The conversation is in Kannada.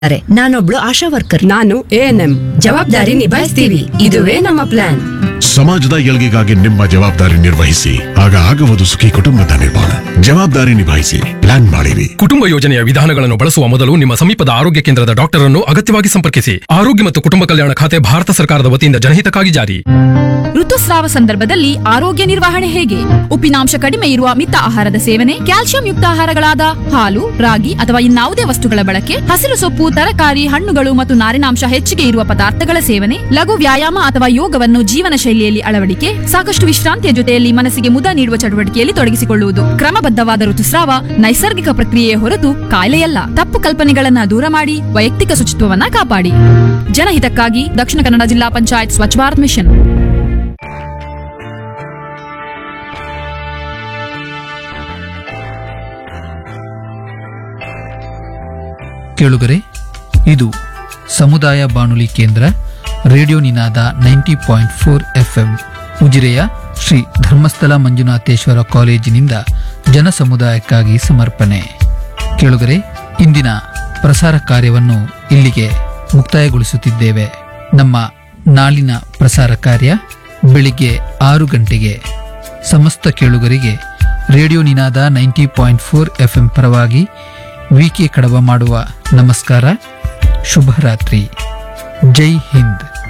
ನಾನೊಬ್ಳು ಆಶಾ ವರ್ಕರ್. ನಾನು ANM. ಜವಾಬ್ದಾರಿ ನಿಭಾಯಿಸ್ತೀವಿ, ಇದುವೇ ನಮ್ಮ ಪ್ಲಾನ್. ಸಮಾಜದ ಏಳ್ಗೆಗಾಗಿ ನಿಮ್ಮ ಜವಾಬ್ದಾರಿ ನಿರ್ವಹಿಸಿ, ಆಗ ಆಗುವುದು ಸುಖಿ ಕುಟುಂಬದ ನಿರ್ಮಾಣ. ಜವಾಬ್ದಾರಿ ನಿಭಾಯಿಸಿ, ಪ್ಲಾನ್ ಮಾಡಿರಿ. ಕುಟುಂಬ ಯೋಜನೆಯ ವಿಧಾನಗಳನ್ನು ಬಳಸುವ ಮೊದಲು ನಿಮ್ಮ ಸಮೀಪದ ಆರೋಗ್ಯ ಕೇಂದ್ರದ ಡಾಕ್ಟರ್ ಅನ್ನು ಅಗತ್ಯವಾಗಿ ಸಂಪರ್ಕಿಸಿ. ಆರೋಗ್ಯ ಮತ್ತು ಕುಟುಂಬ ಕಲ್ಯಾಣ ಖಾತೆ ಭಾರತ ಸರ್ಕಾರದ ವತಿಯಿಂದ ಜನಹಿತಕ್ಕಾಗಿ ಜಾರಿ. ಋತುಸ್ರಾವ ಸಂದರ್ಭದಲ್ಲಿ ಆರೋಗ್ಯ ನಿರ್ವಹಣೆ ಹೇಗೆ? ಉಪ್ಪಿನಾಂಶ ಕಡಿಮೆ ಇರುವ ಮಿತ ಆಹಾರದ ಸೇವನೆ, ಕ್ಯಾಲ್ಸಿಯಂ ಯುಕ್ತ ಆಹಾರಗಳಾದ ಹಾಲು, ರಾಗಿ ಅಥವಾ ಇನ್ನಾವುದೇ ವಸ್ತುಗಳ ಬಳಕೆ, ಹಸಿರು ಸೊಪ್ಪು, ತರಕಾರಿ, ಹಣ್ಣುಗಳು ಮತ್ತು ನಾರಿನಾಂಶ ಹೆಚ್ಚಿಗೆ ಇರುವ ಪದಾರ್ಥಗಳ ಸೇವನೆ, ಲಘು ವ್ಯಾಯಾಮ ಅಥವಾ ಯೋಗವನ್ನು ಜೀವನ ಶೈಲಿಯಲ್ಲಿ ಅಳವಡಿಕೆ, ಸಾಕಷ್ಟು ವಿಶ್ರಾಂತಿಯ ಜೊತೆಯಲ್ಲಿ ಮನಸ್ಸಿಗೆ ಮುದ ನೀಡುವ ಚಟುವಟಿಕೆಯಲ್ಲಿ ತೊಡಗಿಸಿಕೊಳ್ಳುವುದು. ಕ್ರಮಬದ್ಧವಾದ ಋತುಸ್ರಾವ ನೈಸರ್ಗಿಕ ಪ್ರಕ್ರಿಯೆಯ ಹೊರತು ಕಾಯಿಲೆಯಲ್ಲ. ತಪ್ಪು ಕಲ್ಪನೆಗಳನ್ನ ದೂರ ಮಾಡಿ ವೈಯಕ್ತಿಕ ಶುಚಿತ್ವವನ್ನ ಕಾಪಾಡಿ. ಜನಹಿತಕ್ಕಾಗಿ ದಕ್ಷಿಣ ಕನ್ನಡ ಜಿಲ್ಲಾ ಪಂಚಾಯತ್ ಸ್ವಚ್ಛ ಭಾರತ್ ಮಿಷನ್. ಕೇಳುಗರೆ, ಇದು ಸಮುದಾಯ ಬಾನುಲಿ ಕೇಂದ್ರ ರೇಡಿಯೋ ನಿನಾದ 90.4 FM ಉಜಿರೆಯ ಶ್ರೀ ಧರ್ಮಸ್ಥಳ ಮಂಜುನಾಥೇಶ್ವರ ಕಾಲೇಜಿನಿಂದ ಜನಸಮುದಾಯಕ್ಕಾಗಿ ಸಮರ್ಪಣೆ. ಕೇಳುಗರೆ, ಇಂದಿನ ಪ್ರಸಾರ ಕಾರ್ಯವನ್ನು ಇಲ್ಲಿಗೆ ಮುಕ್ತಾಯಗೊಳಿಸುತ್ತಿದ್ದೇವೆ. ನಮ್ಮ ನಾಳಿನ ಪ್ರಸಾರ ಕಾರ್ಯ ಬೆಳಿಗ್ಗೆ 6 ಗಂಟೆಗೆ. ಸಮಸ್ತ ಕೇಳುಗರಿಗೆ ರೇಡಿಯೋ ನಿನಾದ 90.4 FM ಪರವಾಗಿ ವಿಕೆ ಕಡವ ಮಾಡುವ ನಮಸ್ಕಾರ. ಶುಭರಾತ್ರಿ. ಜೈ ಹಿಂದ್.